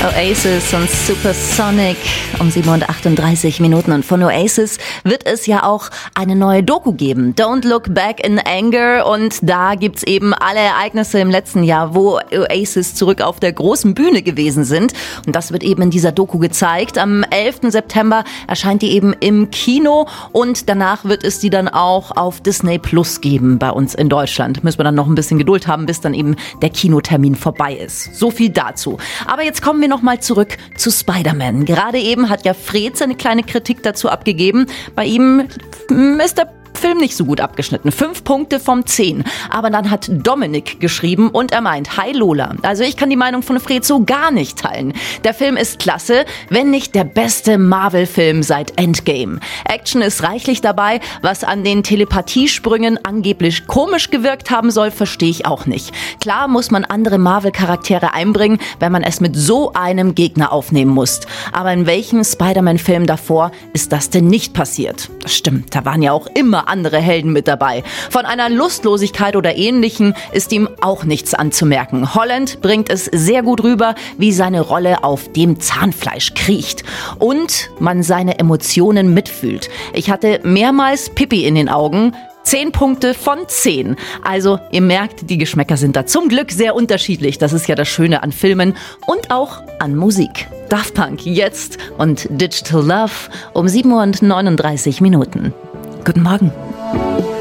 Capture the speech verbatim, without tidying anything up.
Oasis und Supersonic um sieben Uhr achtunddreißig Minuten. Und von Oasis wird es ja auch eine neue Doku geben. Don't Look Back in Anger. Und da gibt's eben alle Ereignisse im letzten Jahr, wo Oasis zurück auf der großen Bühne gewesen sind. Und das wird eben in dieser Doku gezeigt. Am elften September erscheint die eben im Kino. Und danach wird es die dann auch auf Disney Plus geben bei uns in Deutschland. Müssen wir dann noch ein bisschen Geduld haben, bis dann eben der Kinotermin vorbei ist. So viel dazu. Aber jetzt kommen wir noch mal zurück zu Spider-Man. Gerade eben hat ja Fred seine kleine Kritik dazu abgegeben. Bei ihm ist der Film nicht so gut abgeschnitten. Fünf Punkte von zehn. Aber dann hat Dominik geschrieben und er meint, hi Lola, also ich kann die Meinung von Fred so gar nicht teilen. Der Film ist klasse, wenn nicht der beste Marvel-Film seit Endgame. Action ist reichlich dabei, was an den Telepathiesprüngen angeblich komisch gewirkt haben soll, verstehe ich auch nicht. Klar muss man andere Marvel-Charaktere einbringen, wenn man es mit so einem Gegner aufnehmen muss. Aber in welchem Spider-Man-Film davor ist das denn nicht passiert? Das stimmt, da waren ja auch immer andere Helden mit dabei. Von einer Lustlosigkeit oder Ähnlichem ist ihm auch nichts anzumerken. Holland bringt es sehr gut rüber, wie seine Rolle auf dem Zahnfleisch kriecht. Und man seine Emotionen mitfühlt. Ich hatte mehrmals Pipi in den Augen. Zehn Punkte von zehn. Also ihr merkt, die Geschmäcker sind da zum Glück sehr unterschiedlich. Das ist ja das Schöne an Filmen und auch an Musik. Daft Punk jetzt und Digital Love um sieben Uhr neununddreißig Minuten. Guten Morgen.